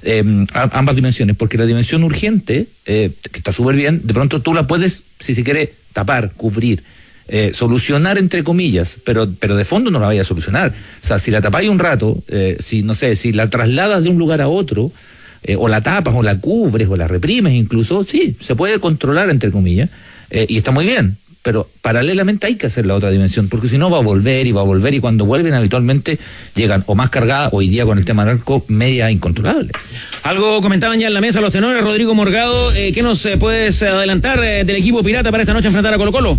ambas dimensiones, porque la dimensión urgente, que está súper bien, de pronto tú la puedes, si se quiere, tapar, cubrir. Solucionar entre comillas, pero de fondo no la vaya a solucionar. O sea, si la tapáis un rato, si la trasladas de un lugar a otro, o la tapas, o la cubres, o la reprimes incluso, sí, se puede controlar entre comillas, y está muy bien, pero paralelamente hay que hacer la otra dimensión, porque si no va a volver, y cuando vuelven habitualmente llegan o más cargadas, hoy día con el tema narco, media incontrolable. Algo comentaban ya en la mesa los tenores. Rodrigo Morgado, ¿qué nos puedes adelantar del equipo pirata para esta noche enfrentar a Colo-Colo?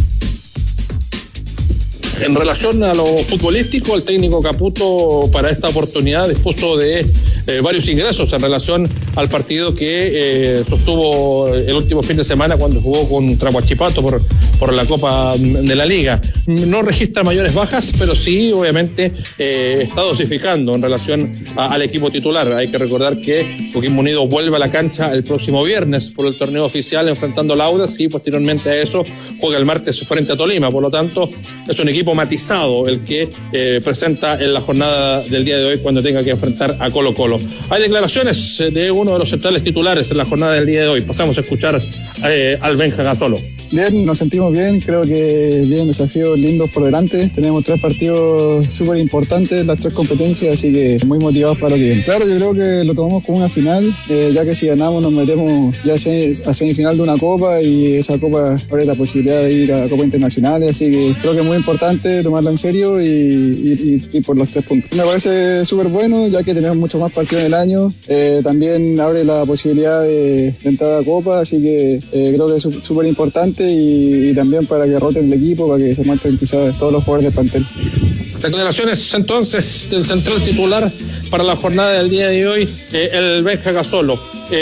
En relación a lo futbolístico, el técnico Caputo para esta oportunidad dispuso de varios ingresos en relación al partido que sostuvo el último fin de semana cuando jugó contra Huachipato por la Copa de la Liga. No registra mayores bajas, pero sí, obviamente, está dosificando en relación al equipo titular. Hay que recordar que Coquimbo Unido vuelve a la cancha el próximo viernes por el torneo oficial enfrentando a Audax y posteriormente a eso juega el martes frente a Tolima. Por lo tanto, es un equipo matizado el que presenta en la jornada del día de hoy cuando tenga que enfrentar a Colo-Colo. Hay declaraciones de uno de los centrales titulares en la jornada del día de hoy. Pasamos a escuchar al Benja Gasolo. Bien, nos sentimos bien, creo que vienen desafíos lindos por delante. Tenemos 3 partidos súper importantes, las 3 competencias, así que muy motivados para lo que viene. Claro, yo creo que lo tomamos como una final, ya que si ganamos nos metemos ya a semifinal de una copa y esa copa abre la posibilidad de ir a copas internacionales, así que creo que es muy importante tomarla en serio y por los 3 puntos. Me parece súper bueno, ya que tenemos muchos más partidos en el año, también abre la posibilidad de entrar a copa, así que creo que es súper importante y también para que roten el equipo, para que se muestren quizás todos los jugadores del plantel. Declaraciones entonces del central titular para la jornada del día de hoy, el Benja Gasolo.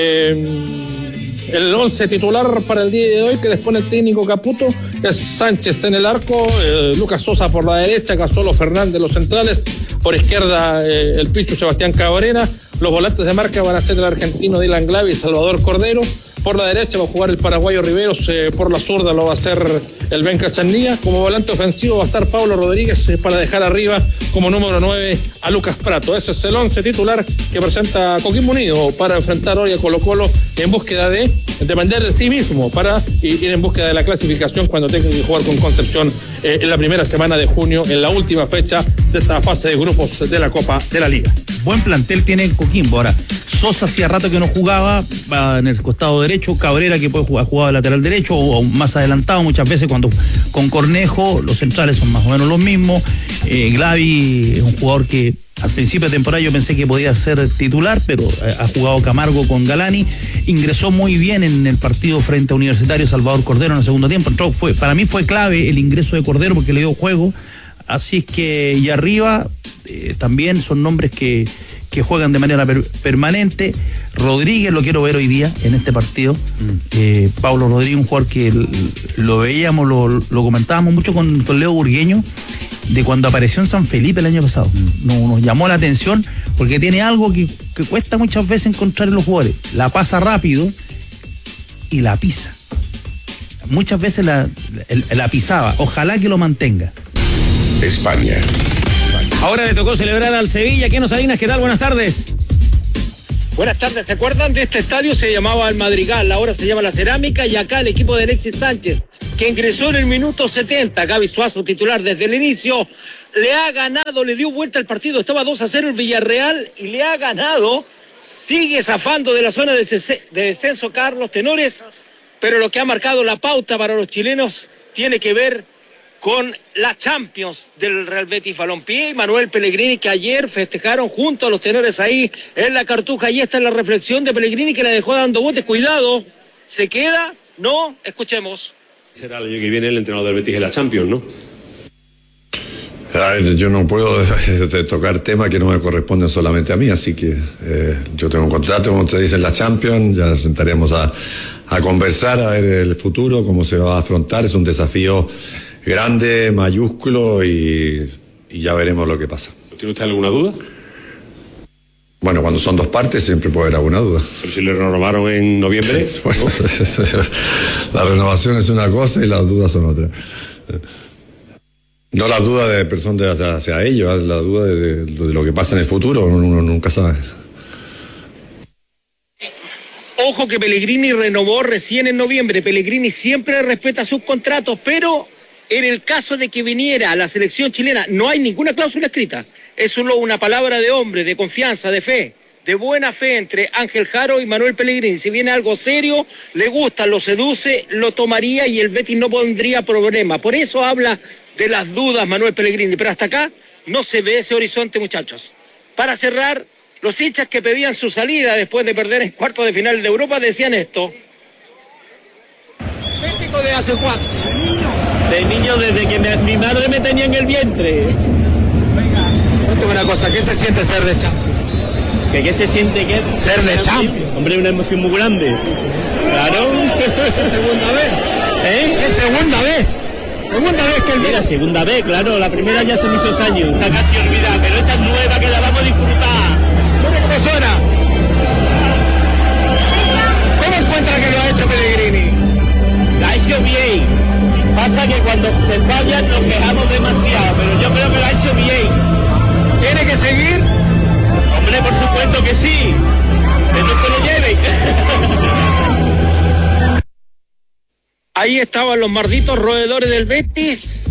El 11 titular para el día de hoy que dispone el técnico Caputo es Sánchez en el arco, Lucas Sosa por la derecha, Gasolo, Fernández los centrales, por izquierda el Pichu Sebastián Cabrera, los volantes de marca van a ser el argentino Dylan Glavi y Salvador Cordero. Por la derecha va a jugar el paraguayo Riveros, por la zurda lo va a hacer el Benca Chandía. Como volante ofensivo va a estar Pablo Rodríguez para dejar arriba como número 9 a Lucas Prato. Ese es el 11 titular que presenta Coquimbo Unido para enfrentar hoy a Colo-Colo en búsqueda de depender de sí mismo para ir en búsqueda de la clasificación cuando tenga que jugar con Concepción en la primera semana de junio, en la última fecha de esta fase de grupos de la Copa de la Liga. Buen plantel tiene Coquimbo. Ahora, Sosa hacía rato que no jugaba, va en el costado derecho, Cabrera que puede jugar, jugaba lateral derecho o más adelantado, muchas veces cuando con Cornejo, los centrales son más o menos los mismos. Glavi es un jugador que al principio de temporada yo pensé que podía ser titular, pero ha jugado Camargo con Galani, ingresó muy bien en el partido frente a Universitario Salvador Cordero en el segundo tiempo. Para mí fue clave el ingreso de Cordero porque le dio juego, así es que y arriba también son nombres que que juegan de manera permanente. Rodríguez lo quiero ver hoy día en este partido. Pablo Rodríguez, un jugador que lo veíamos, lo comentábamos mucho con Leo Burgueño, de cuando apareció en San Felipe el año pasado. Nos llamó la atención porque tiene algo que cuesta muchas veces encontrar en los jugadores. La pasa rápido y la pisa. Muchas veces la pisaba. Ojalá que lo mantenga. España. Ahora le tocó celebrar al Sevilla. ¿Qué nos Salinas? ¿Qué tal? Buenas tardes. Buenas tardes. ¿Se acuerdan de este estadio? Se llamaba el Madrigal, ahora se llama la Cerámica, y acá el equipo de Alexis Sánchez, que ingresó en el minuto 70, Gaby Suazo titular desde el inicio, le ha ganado, le dio vuelta al partido, estaba 2-0 el Villarreal y le ha ganado, sigue zafando de la zona de descenso Carlos Tenores, pero lo que ha marcado la pauta para los chilenos tiene que ver con la Champions del Real Betis Balompié y Manuel Pellegrini, que ayer festejaron junto a los tenores ahí en la Cartuja. Ahí está la reflexión de Pellegrini, que la dejó dando botes. Cuidado, ¿se queda? No, escuchemos. Será el año que viene el entrenador del Betis en la Champions, ¿no? A ver, yo no puedo tocar temas que no me corresponden solamente a mí, así que yo tengo un contrato, como ustedes dicen, la Champions, ya nos sentaremos a conversar, a ver el futuro, cómo se va a afrontar. Es un desafío grande, mayúsculo, y ya veremos lo que pasa. ¿Tiene usted alguna duda? Bueno, cuando son dos partes siempre puede haber alguna duda. Pero si le renovaron en noviembre. Bueno, la renovación es una cosa y las dudas son otra. No la duda de persona hacia ellos, la duda de lo que pasa en el futuro, uno nunca sabe. Ojo que Pellegrini renovó recién en noviembre. Pellegrini siempre respeta sus contratos, pero en el caso de que viniera a la selección chilena, no hay ninguna cláusula escrita. Es solo una palabra de hombre, de confianza, de fe, de buena fe entre Ángel Jaro y Manuel Pellegrini. Si viene algo serio, le gusta, lo seduce, lo tomaría y el Betis no pondría problema. Por eso habla de las dudas Manuel Pellegrini, pero hasta acá no se ve ese horizonte, muchachos. Para cerrar, los hinchas que pedían su salida después de perder en cuartos de final de Europa decían esto. ¿De hace cuánto? De niño, desde que mi madre me tenía en el vientre. Venga, cuéntame una cosa, ¿qué se siente ser de Champions? ¿Qué se siente qué? Ser de Champions. Hombre, una emoción muy grande. Claro. ¿Es segunda vez? ¿Es segunda vez? Segunda vez que Mira, segunda vez, claro, la primera ya hace muchos años, está casi olvidada, pero esta es nueva que la vamos a disfrutar. ¿Cómo suena? ¿Cómo encuentra que lo ha hecho Pellegrini? La ha hecho bien. Pasa que cuando se fallan nos quejamos demasiado, pero yo creo que lo ha hecho bien. ¿Tiene que seguir? Hombre, por supuesto que sí. Que no se lo lleven. Ahí estaban los malditos roedores del Betis,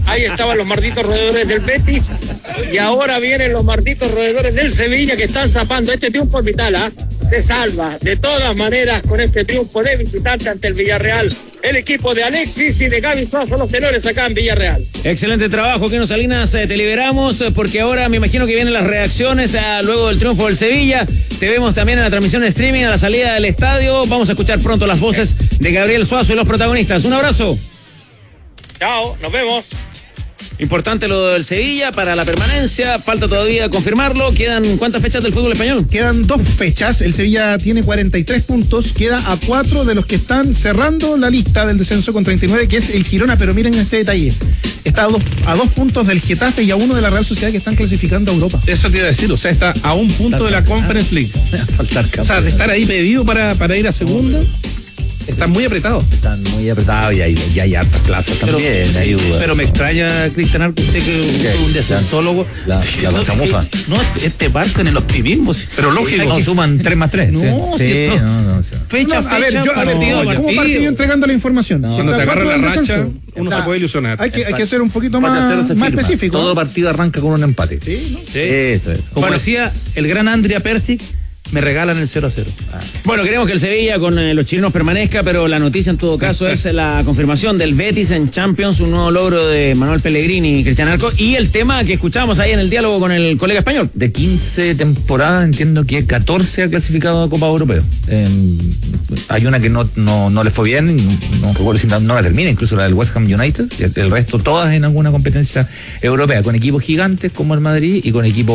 y ahora vienen los malditos roedores del Sevilla, que están zapando. Este triunfo es vital, se salva de todas maneras con este triunfo de visitante ante el Villarreal. El equipo de Alexis y de Gaby Suazo, los tenores acá en Villarreal. Excelente trabajo, Keno Salinas, te liberamos porque ahora me imagino que vienen las reacciones luego del triunfo del Sevilla. Te vemos también en la transmisión de streaming a la salida del estadio. Vamos a escuchar pronto las voces de Gabriel Suazo y los protagonistas. Un abrazo. Chao, nos vemos. Importante lo del Sevilla para la permanencia, falta todavía confirmarlo. ¿Quedan cuántas fechas del fútbol español? Quedan 2 fechas, el Sevilla tiene 43 puntos, queda a 4 de los que están cerrando la lista del descenso con 39, que es el Girona, pero miren este detalle, está a 2 puntos del Getafe y a 1 de la Real Sociedad, que están clasificando a Europa. Eso te iba a decir, o sea, está a 1 punto de la Conference League. O sea, de estar ahí pedido para ir a segunda. Están muy apretados. Están muy apretados y hay hartas plazas también. Pero me extraña, Cristian Arco, usted que es un descensólogo. La mufa. No, este barco en el optimismo. Pero lógico. No suman 3 más 3. No, fecha. A ver, ¿cómo partí yo entregando la información? Cuando te agarra la racha, uno se puede ilusionar. Hay que ser un poquito más específico. Todo partido arranca con un empate. Sí, ¿no? Eso es. Como decía el gran Andrea Persic, me regalan el 0-0. Bueno, queremos que el Sevilla con los chilenos permanezca, pero la noticia en todo caso es la confirmación del Betis en Champions, un nuevo logro de Manuel Pellegrini y Cristian Arco, y el tema que escuchábamos ahí en el diálogo con el colega español. De 15 temporadas entiendo que 14 ha clasificado a Copa Europea. Hay una que no le fue bien, no recuerdo si no la termina, incluso la del West Ham United, el resto todas en alguna competencia europea, con equipos gigantes como el Madrid y con equipos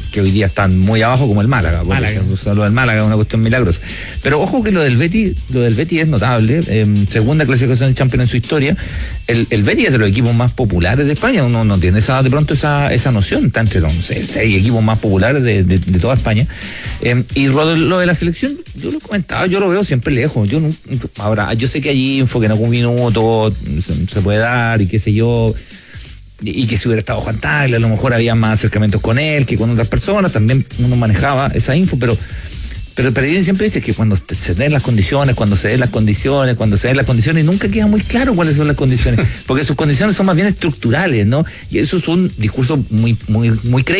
que hoy día están muy abajo, como el Málaga. Lo del Málaga es una cuestión milagrosa. Pero ojo que lo del Betis es notable. Segunda clasificación de Champions en su historia. El Betis es de los equipos más populares de España. Uno no tiene de pronto esa noción. Está entre los 6 equipos más populares de toda España. Y lo de la selección, yo lo comentaba, yo lo veo siempre lejos. Ahora, yo sé que hay info que en algún minuto se puede dar y qué sé yo, y que si hubiera estado Juan Tagle, a lo mejor había más acercamientos con él que con otras personas, también uno manejaba esa info, pero Pereira siempre dice que cuando se den las condiciones, y nunca queda muy claro cuáles son las condiciones, porque sus condiciones son más bien estructurales, ¿no? Y eso es un discurso muy creíble.